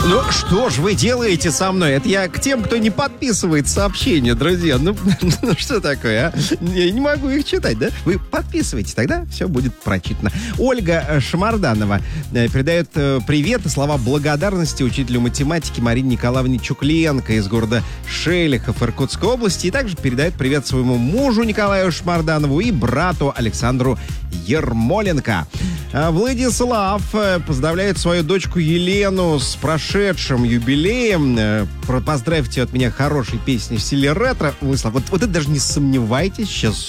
Ну, что ж вы делаете со мной? Это я к тем, кто не подписывает сообщения, друзья. Ну что такое, а? Я не могу их читать, да? Вы подписывайтесь, тогда все будет прочитано. Ольга Шамарданова передает привет и слова благодарности учителю математики Марине Николаевне Чуклиенко из города Шелихов Иркутской области. И также передает привет своему мужу Николаю Шамарданову и брату Александру Ермоленко. Владислав поздравляет свою дочку Елену с прошедшим юбилеем. Поздравьте от меня хорошей песни в стиле ретро. Владислав, вот это даже не сомневайтесь, сейчас